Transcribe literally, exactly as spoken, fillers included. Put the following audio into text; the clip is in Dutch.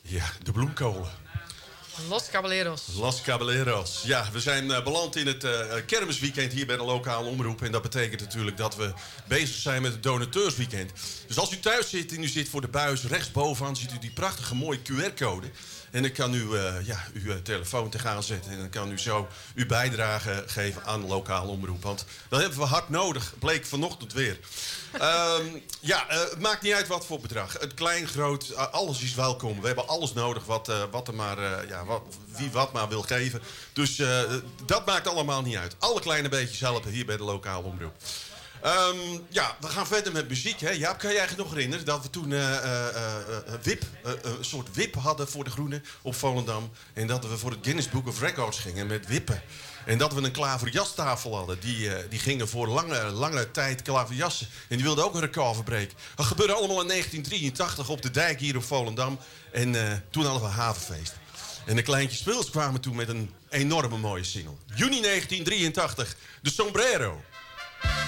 Ja, de bloemkolen. Los Caballeros. Los Caballeros. Ja, we zijn uh, beland in het uh, kermisweekend hier bij de lokale omroep. En dat betekent natuurlijk dat we bezig zijn met het donateursweekend. Dus als u thuis zit en u zit voor de buis, rechtsbovenaan ziet u die prachtige mooie Q R-code. En dan kan u uh, ja, uw uh, telefoon te gaan zetten. En dan kan u zo uw bijdrage geven aan de lokale omroep. Want dat hebben we hard nodig. Bleek vanochtend weer. um, ja, uh, het maakt niet uit wat voor bedrag. Het klein, groot, uh, alles is welkom. We hebben alles nodig wat, uh, wat er maar, uh, ja, wat, wie wat maar wil geven. Dus uh, dat maakt allemaal niet uit. Alle kleine beetjes helpen hier bij de lokale omroep. Um, ja, we gaan verder met muziek. Hè? Jaap, kan je eigenlijk nog herinneren dat we toen uh, uh, uh, wip, uh, een soort wip hadden voor de Groenen op Volendam. En dat we voor het Guinness Book of Records gingen met wippen. En dat we een klaverjastafel hadden. Die, uh, die gingen voor lange, lange tijd klaverjassen. En die wilden ook een record verbreken. Dat gebeurde allemaal in negentien drieëntachtig op de dijk hier op Volendam. En uh, toen hadden we havenfeest. En de kleintjes Speels kwamen toen met een enorme mooie single. Juni negentien drieëntachtig, de Sombrero.